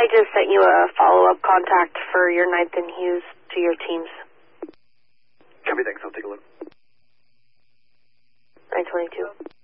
just sent you a follow-up contact for your 9th and Hughes to your teams. Copy, thanks. I'll take a look. 922.